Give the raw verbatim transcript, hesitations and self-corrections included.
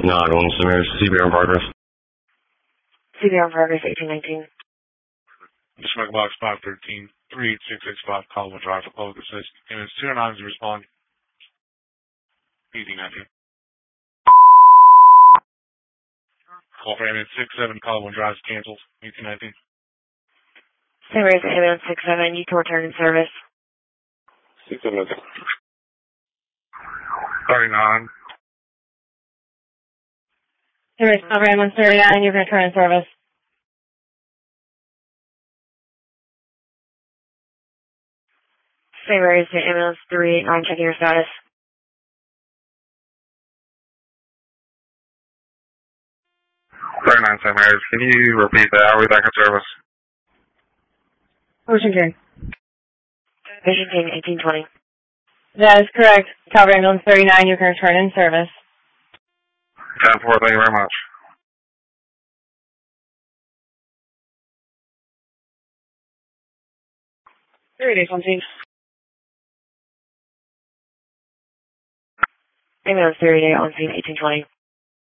nine one Samir, C B R in progress. C B R in progress, eighteen nineteen. Smoke box five thirteen, three eight six six five, Colwyn Drive, public assist. And it's two nine to respond. eighteen nineteen. Call for ambulance six seven, Colwyn Drive, canceled. eighteen nineteen. Same race, ambulance six seven, you can return in service. six seven. thirty-nine. Same race, cover ambulance thirty-nine, you can return in service. Same race, ambulance three eight nine, checking your status. thirty-nine, Saint Mary's. Can you repeat that? Are we back in service? Ocean King. Ocean King, eighteen twenty. That is correct. Cover ambulance thirty-nine, you can return in service. ten four, thank you very much. thirty-eight on scene. Ambulance thirty-eight on scene, eighteen twenty.